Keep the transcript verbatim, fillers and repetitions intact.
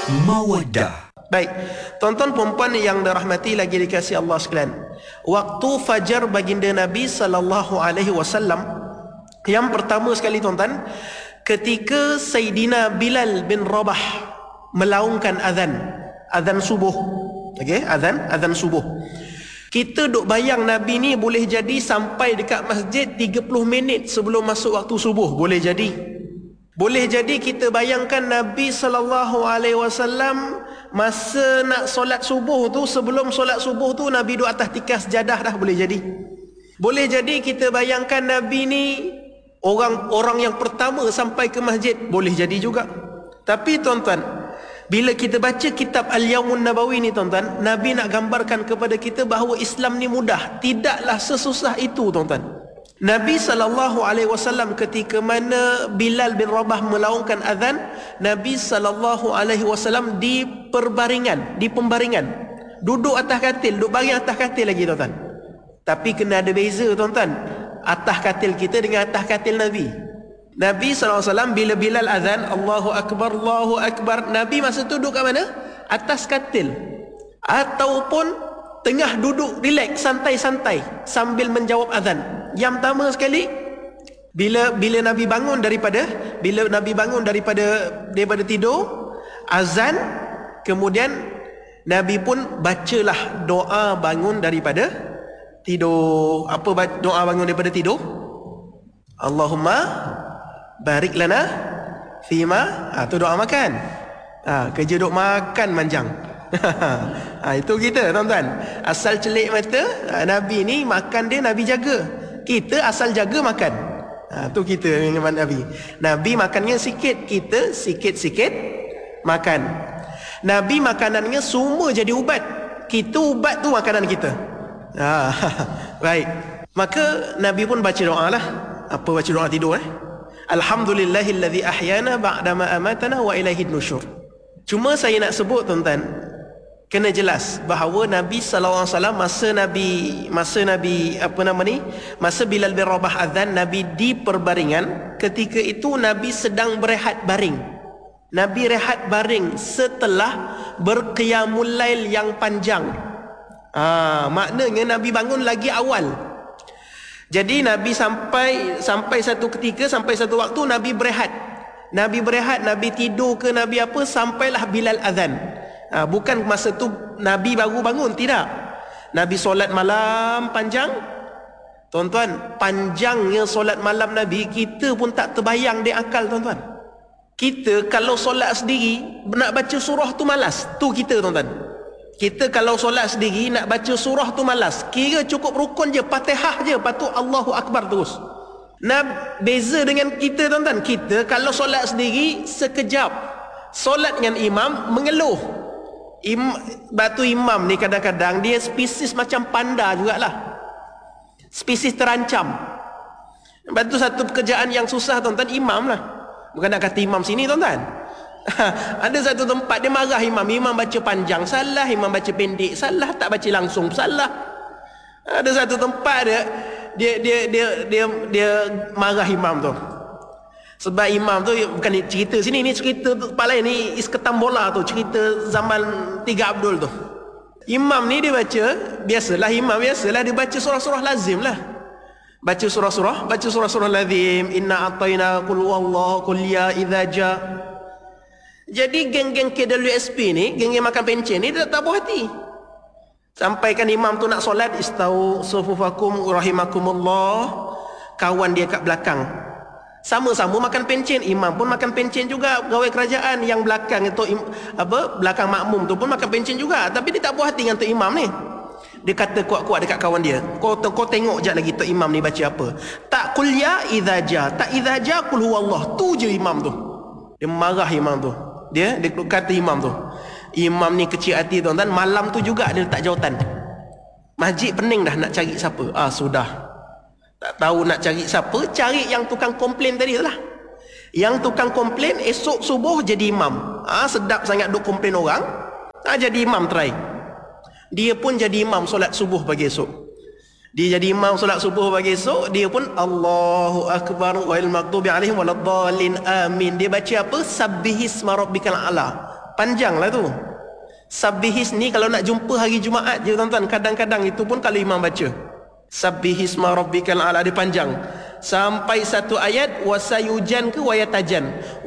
Mawaddah. Baik, tuan-tuan perempuan yang dirahmati lagi dikasihi Allah sekalian. Waktu fajar baginda Nabi sallallahu alaihi wasallam yang pertama sekali tuan-tuan, ketika Sayyidina Bilal bin Rabah melaungkan azan, azan subuh. Okey, azan, azan subuh. Kita duk bayang Nabi ni boleh jadi sampai dekat masjid tiga puluh minit sebelum masuk waktu subuh, boleh jadi. Boleh jadi kita bayangkan Nabi sallallahu alaihi wasallam masa nak solat subuh tu, sebelum solat subuh tu Nabi duduk atas tikas sejadah dah, boleh jadi. Boleh jadi kita bayangkan Nabi ni orang orang yang pertama sampai ke masjid, boleh jadi juga. Tapi tuan-tuan, bila kita baca kitab Al-Yawmun Nabawi ni tuan-tuan, Nabi nak gambarkan kepada kita bahawa Islam ni mudah, tidaklah sesusah itu tuan-tuan. Nabi sallallahu alaihi wasallam ketika mana Bilal bin Rabah melaungkan azan, Nabi sallallahu alaihi wasallam di perbaringan, di pembaringan, duduk atas katil, duduk baring atas katil lagi tuan-tuan. Tapi kena ada beza tuan-tuan, atas katil kita dengan atas katil Nabi. Nabi sallallahu alaihi wasallam bila Bilal azan, Allahu Akbar, Allahu Akbar, Nabi masa tu duduk kat mana? Atas katil, ataupun tengah duduk relax, santai-santai sambil menjawab azan. Yang pertama sekali, bila bila Nabi bangun daripada bila Nabi bangun daripada daripada tidur, azan, kemudian Nabi pun bacalah doa bangun daripada tidur. Apa doa bangun daripada tidur? Allahumma barik lana fima, ha, tu doa makan. Ha, kerja duk makan manjang. Ha, itu kita tuan-tuan. Asal celik mata, ha, Nabi ni makan dia Nabi jaga. Kita asal jaga makan. Ha, tu kita dengan Nabi. Nabi makannya sikit, kita sikit-sikit makan. Nabi makanannya semua jadi ubat, kita ubat tu makanan kita. Ha, baik. Maka Nabi pun baca doa lah. Apa baca doa tidur eh? Alhamdulillahillazi ahyana ba'dama amatana wa ilaihin nusyur. Cuma saya nak sebut tuan-tuan, kena jelas bahawa Nabi sallallahu alaihi wasallam masa Nabi masa Nabi apa nama ni? Masa Bilal bin Rabah azan, Nabi di perbaringan. Ketika itu Nabi sedang berehat baring. Nabi rehat baring setelah berqiyamul lail yang panjang. Ah, maknanya Nabi bangun lagi awal. Jadi Nabi sampai sampai satu ketika, sampai satu waktu Nabi berehat. Nabi berehat, Nabi tidur ke Nabi apa, sampailah Bilal azan. Ha, bukan masa tu Nabi baru bangun, tidak. Nabi solat malam panjang. Tuan-tuan, panjangnya solat malam Nabi, kita pun tak terbayang di akal tuan-tuan. Kita kalau solat sendiri nak baca surah tu malas. Tu kita tuan-tuan. Kita kalau solat sendiri nak baca surah tu malas. Kira cukup rukun je, Fatihah je, lepas tu Allahu Akbar terus. Nah, beza dengan kita tuan-tuan. Kita kalau solat sendiri sekejap. Solat dengan imam mengeluh. Im, batu imam ni kadang-kadang dia spesies macam panda jugalah, spesies terancam. Batu satu pekerjaan yang susah tuan-tuan, imam lah. Bukan nak kata imam sini tuan-tuan. Ada satu tempat dia marah imam, imam baca panjang salah, imam baca pendek salah, tak baca langsung salah. Ada satu tempat dia dia dia dia dia, dia marah imam tu. Sebab imam tu bukan cerita sini, ni cerita tempat lain, ni Isketam Bola tu, cerita zaman Tiga Abdul tu. Imam ni dia baca, biasalah imam biasalah dia baca surah-surah lazim lah. Baca surah-surah, baca surah-surah lazim, inna a'tayna qul huwallahu qul ya idza ja. Jadi geng-geng K W S P ni, geng-geng makan pencen ni, dia tak puas hati. Sampaikan imam tu nak solat, istau sufufakum rahimakumullah, kawan dia kat belakang sama-sama makan pencen, imam pun makan pencen juga, pegawai kerajaan yang belakang itu im, apa belakang makmum tu pun makan pencen juga, tapi dia tak puas hati dengan tok imam ni. Dia kata kuat-kuat dekat kawan dia, kau kau tengok jap lagi tok imam ni baca apa. Tak qul ya idza ja, tak idza ja qul huwallah, tu je imam tu. Dia marah imam tu. Dia dia kata imam tu, imam ni kecil hati tuan-tuan. Malam tu juga dia letak jawatan. Masjid pening dah nak cari siapa. Ah sudah. Tak tahu nak cari siapa, cari yang tukang komplain tadi tu lah. Yang tukang komplain esok subuh jadi imam. Ah sedap sangat duk komplain orang. Ah jadi imam try. Dia pun jadi imam solat subuh pagi esok. Dia jadi imam solat subuh pagi esok, dia pun Allahu Akbar wal maghdubi alaihim waladdallin amin. Dia baca apa? Sabbihisma rabbikal a'la. Panjang lah tu. Sabbihis ni kalau nak jumpa hari Jumaat je tuan-tuan. Kadang-kadang itu pun kalau imam baca. Sabbihisma rabbikal a'la, dia panjang. Sampai satu ayat, wasayujan ke wayatajan.